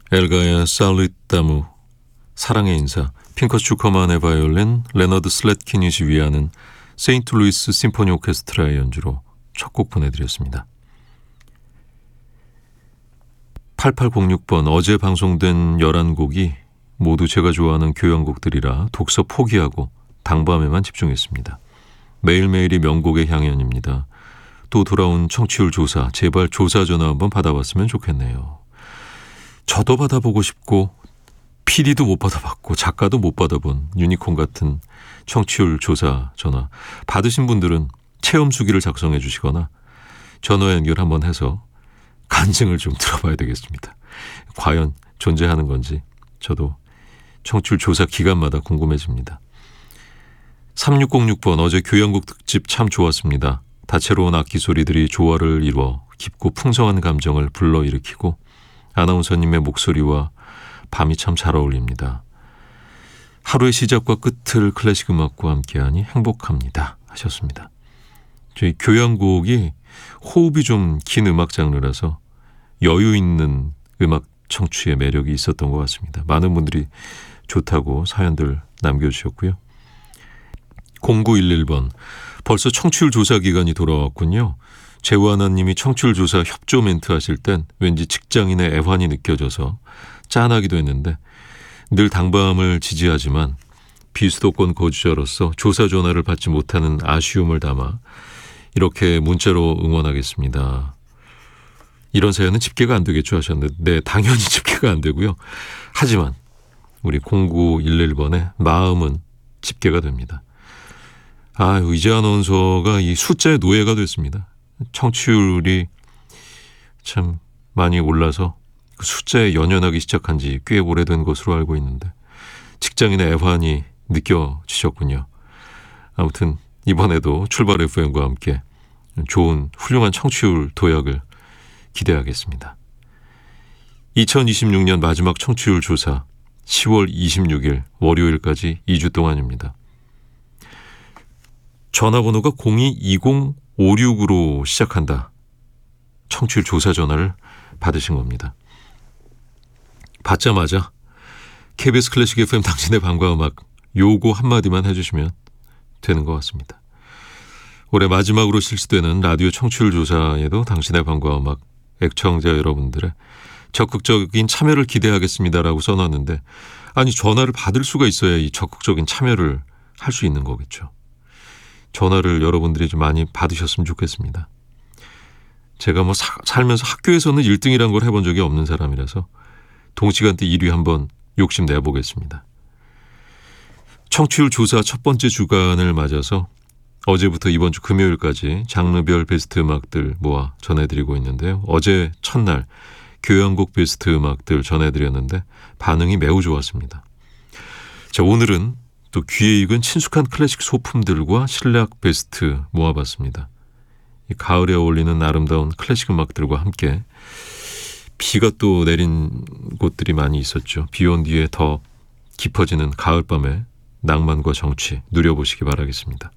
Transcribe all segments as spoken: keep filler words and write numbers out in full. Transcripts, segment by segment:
엘가의 살리따무, 사랑의 인사, 핑커스 주커만의 바이올린, 레너드 슬래트킨이 지휘하는 세인트루이스 심포니 오케스트라의 연주로 첫 곡 보내드렸습니다. 팔팔공육 번, 어제 방송된 열한 곡이 모두 제가 좋아하는 교향곡들이라 독서 포기하고 당밤에만 집중했습니다. 매일매일이 명곡의 향연입니다. 또 돌아온 청취율 조사, 제발 조사 전화 한번 받아봤으면 좋겠네요. 저도 받아보고 싶고 피디도 못 받아봤고 작가도 못 받아본 유니콘 같은 청취율 조사 전화 받으신 분들은 체험 수기를 작성해 주시거나 전화 연결 한번 해서 간증을 좀 들어봐야 되겠습니다. 과연 존재하는 건지 저도 청취율 조사 기간마다 궁금해집니다. 삼육공육 번, 어제 교향곡 특집 참 좋았습니다. 다채로운 악기 소리들이 조화를 이루어 깊고 풍성한 감정을 불러일으키고 아나운서님의 목소리와 밤이 참 잘 어울립니다. 하루의 시작과 끝을 클래식 음악과 함께하니 행복합니다 하셨습니다. 저희 교향곡이 호흡이 좀 긴 음악 장르라서 여유 있는 음악 청취의 매력이 있었던 것 같습니다. 많은 분들이 좋다고 사연들 남겨주셨고요. 공구일일 번, 벌써 청취율 조사 기간이 돌아왔군요. 재우하나님이 청취율 조사 협조 멘트 하실 땐 왠지 직장인의 애환이 느껴져서 짠하기도 했는데 늘 당밤을 지지하지만 비수도권 거주자로서 조사 전화를 받지 못하는 아쉬움을 담아 이렇게 문자로 응원하겠습니다. 이런 사연은 집계가 안 되겠죠 하셨는데 네, 당연히 집계가 안 되고요. 하지만 우리 공구일일 번의 마음은 집계가 됩니다. 아, 이재 아나운서가 이 숫자의 노예가 됐습니다. 청취율이 참 많이 올라서 그 숫자에 연연하기 시작한 지 꽤 오래된 것으로 알고 있는데 직장인의 애환이 느껴지셨군요. 아무튼 이번에도 출발 에프엠과 함께 좋은 훌륭한 청취율 도약을 기대하겠습니다. 이천이십육 년 마지막 청취율 조사 시월 이십육일 월요일까지 이 주 동안입니다. 전화번호가 공이이공오육으로 시작한다. 청취율 조사 전화를 받으신 겁니다. 받자마자 케이비에스 클래식 에프엠 당신의 밤과 음악 요거 한마디만 해주시면 되는 것 같습니다. 올해 마지막으로 실시되는 라디오 청취율 조사에도 당신의 밤과 음악 애청자 여러분들의 적극적인 참여를 기대하겠습니다라고 써놨는데 아니 전화를 받을 수가 있어야 이 적극적인 참여를 할 수 있는 거겠죠. 전화를 여러분들이 좀 많이 받으셨으면 좋겠습니다. 제가 뭐 사, 살면서 학교에서는 일 등이란 걸 해본 적이 없는 사람이라서 동시간대 일 위 한번 욕심 내보겠습니다. 청취율 조사 첫 번째 주간을 맞아서 어제부터 이번 주 금요일까지 장르별 베스트 음악들 모아 전해드리고 있는데요. 어제 첫날 교향곡 베스트 음악들 전해드렸는데 반응이 매우 좋았습니다. 자, 오늘은 또 귀에 익은 친숙한 클래식 소품들과 실내악 베스트 모아봤습니다. 이 가을에 어울리는 아름다운 클래식 음악들과 함께 비가 또 내린 곳들이 많이 있었죠. 비 온 뒤에 더 깊어지는 가을밤의 낭만과 정취 누려보시기 바라겠습니다.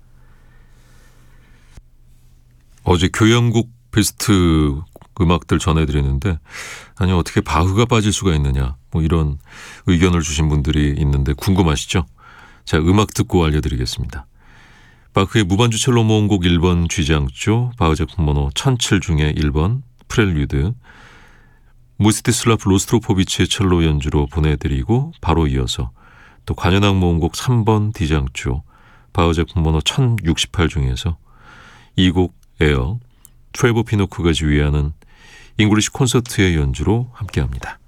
어제 교향곡 베스트 음악들 전해드리는데 아니 어떻게 바흐가 빠질 수가 있느냐 뭐 이런 의견을 주신 분들이 있는데 궁금하시죠? 자, 음악 듣고 알려드리겠습니다. 바흐의 무반주 첼로 모음곡 일 번 쥐장조, 바흐 작품 번호 천칠 중에 일 번 프렐류드, 무스티슬라프 로스트로포비치의 첼로 연주로 보내드리고 바로 이어서 또 관현악 모음곡 삼 번 디장조, 바흐 작품 번호 천육십팔 중에서 이 곡 에어, 트레버 피노크가 지휘하는 잉글리시 콘서트의 연주로 함께합니다.